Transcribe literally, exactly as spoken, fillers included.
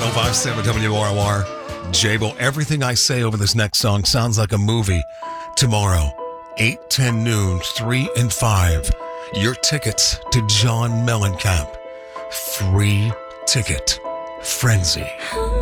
five seven W R O R. Jabo, everything I say over this next song sounds like a movie. Tomorrow, eight, ten noon, three and five. Your tickets to John Mellencamp. Free ticket frenzy.